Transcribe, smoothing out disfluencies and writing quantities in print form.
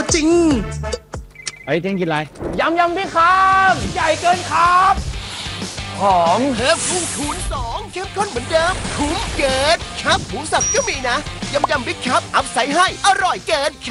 ตัวจริงเฮ้ยเท่งกินอะไรยำพี่ครับใหญ่เกินครับหอมเพิ่มพุ่งคูณ2เข้มข้นเหมือนเดิมคุ้มเกินครับหมูสับก็มีนะยำบิ๊กครับอัพใส่ให้อร่อยเกิน